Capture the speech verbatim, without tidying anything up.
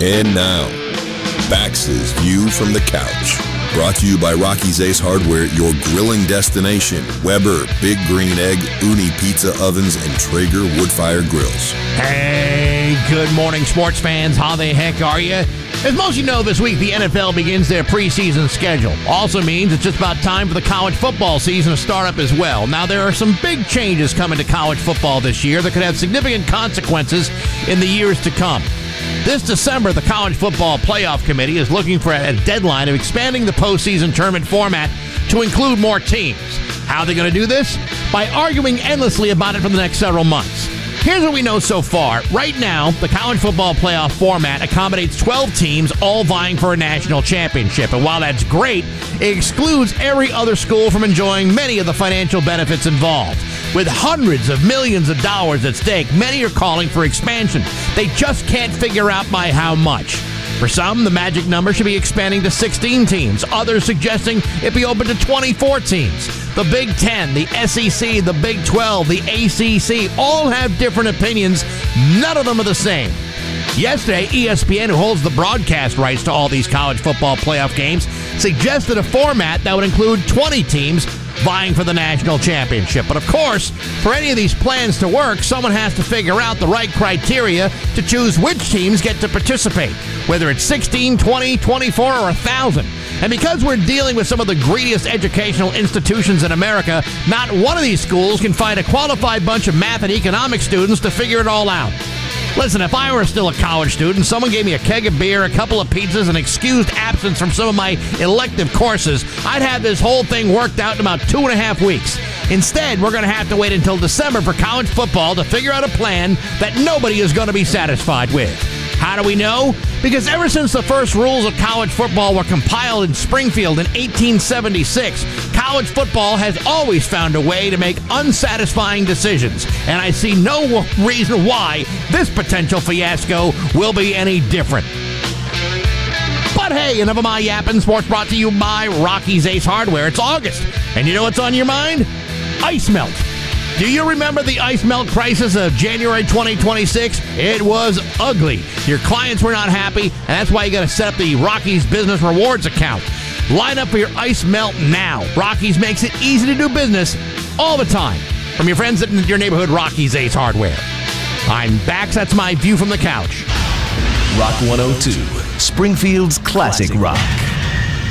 And now, Bax's View from the Couch. Brought to you by Rocky's Ace Hardware, your grilling destination. Weber, Big Green Egg, Uni Pizza Ovens, and Traeger Woodfire Grills. Hey, good morning, sports fans. How the heck are you? As most of you know, this week the N F L begins their preseason schedule. Also means it's just about time for the college football season to start up as well. Now, there are some big changes coming to college football this year that could have significant consequences in the years to come. This December, the College Football Playoff Committee is looking for a deadline of expanding the postseason tournament format to include more teams. How are they going to do this? By arguing endlessly about it for the next several months. Here's what we know so far. Right now, the college football playoff format accommodates twelve teams all vying for a national championship. And while that's great, it excludes every other school from enjoying many of the financial benefits involved. With hundreds of millions of dollars at stake, many are calling for expansion. They just can't figure out by how much. For some, the magic number should be expanding to sixteen teams. Others suggesting it be open to twenty-four teams. The Big Ten, the S E C, the Big twelve, the A C C all have different opinions. None of them are the same. Yesterday, E S P N, who holds the broadcast rights to all these college football playoff games, suggested a format that would include twenty teams vying for the national championship. But of course, for any of these plans to work, someone has to figure out the right criteria to choose which teams get to participate, whether it's sixteen, twenty, twenty-four, or one thousand. And because we're dealing with some of the greediest educational institutions in America, not one of these schools can find a qualified bunch of math and economics students to figure it all out. Listen, if I were still a college student, someone gave me a keg of beer, a couple of pizzas, and excused absence from some of my elective courses, I'd have this whole thing worked out in about two and a half weeks. Instead, we're going to have to wait until December for college football to figure out a plan that nobody is going to be satisfied with. How do we know? Because ever since the first rules of college football were compiled in Springfield in eighteen seventy-six, college football has always found a way to make unsatisfying decisions. And I see no reason why this potential fiasco will be any different. But hey, enough of my yapping. Sports brought to you by Rocky's Ace Hardware. It's August, and you know what's on your mind? Ice melt. Do you remember the ice melt crisis of January twenty twenty-six? It was ugly. Your clients were not happy, and that's why you got to set up the Rocky's Business Rewards account. Line up for your ice melt now. Rocky's makes it easy to do business all the time. From your friends at your neighborhood Rocky's Ace Hardware. I'm Bax. That's my view from the couch. Rock one oh two, Springfield's classic rock.